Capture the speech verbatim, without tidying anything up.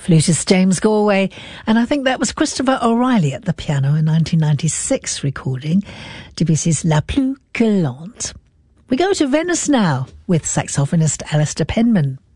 Flutist James Galway, and I think that was Christopher O'Reilly at the piano, in nineteen ninety-six recording Debussy's La Plus que Lente. We go to Venice now with saxophonist Alistair Penman.